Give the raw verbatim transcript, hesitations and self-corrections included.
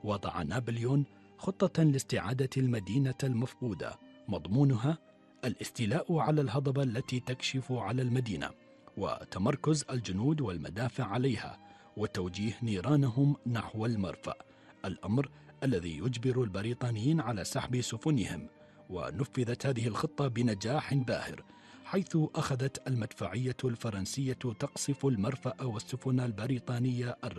وضع نابليون خطة لاستعادة المدينة المفقودة، مضمونها الاستيلاء على الهضبة التي تكشف على المدينة، وتمركز الجنود والمدافع عليها، وتوجيه نيرانهم نحو المرفأ، الأمر الذي يجبر البريطانيين على سحب سفنهم. ونفذت هذه الخطة بنجاح باهر، حيث أخذت المدفعية الفرنسية تقصف المرفأ والسفن البريطانية